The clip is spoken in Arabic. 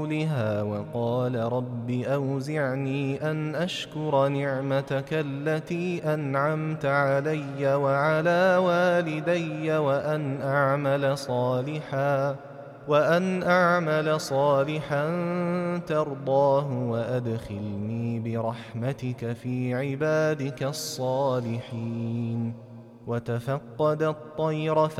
قولها وقال رب أوزعني أن أشكر نعمتك التي أنعمت علي وعلى والدي وأن أعمل صالحا ترضاه وأدخلني برحمتك في عبادك الصالحين. وتفقد الطير